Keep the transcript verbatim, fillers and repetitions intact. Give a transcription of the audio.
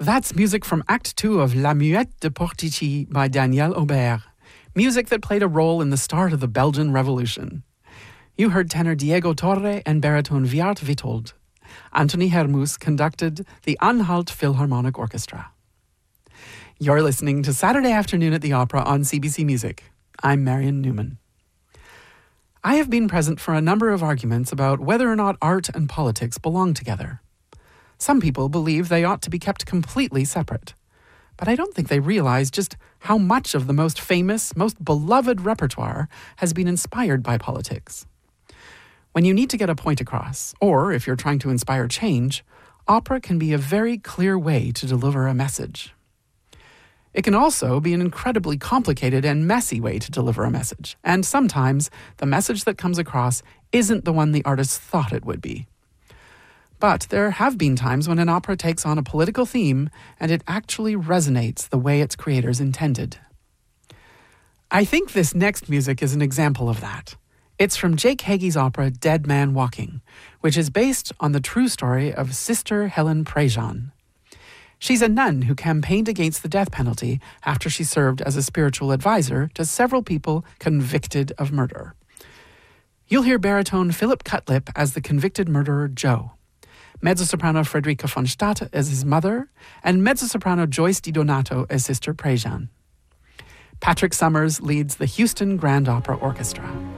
That's music from Act Two of La Muette de Portici by Daniel Aubert, music that played a role in the start of the Belgian Revolution. You heard tenor Diego Torre and baritone Wiart Witold. Anthony Hermus conducted the Anhalt Philharmonic Orchestra. You're listening to Saturday Afternoon at the Opera on C B C Music. I'm Marion Newman. I have been present for a number of arguments about whether or not art and politics belong together. Some people believe they ought to be kept completely separate, but I don't think they realize just how much of the most famous, most beloved repertoire has been inspired by politics. When you need to get a point across, or if you're trying to inspire change, opera can be a very clear way to deliver a message. It can also be an incredibly complicated and messy way to deliver a message, and sometimes the message that comes across isn't the one the artist thought it would be. But there have been times when an opera takes on a political theme and it actually resonates the way its creators intended. I think this next music is an example of that. It's from Jake Hagee's opera Dead Man Walking, which is based on the true story of Sister Helen Prejean. She's a nun who campaigned against the death penalty after she served as a spiritual advisor to several people convicted of murder. You'll hear baritone Philip Cutlip as the convicted murderer Joe, mezzo-soprano Frederica von Stade as his mother, and mezzo-soprano Joyce DiDonato as Sister Prejean. Patrick Summers leads the Houston Grand Opera Orchestra.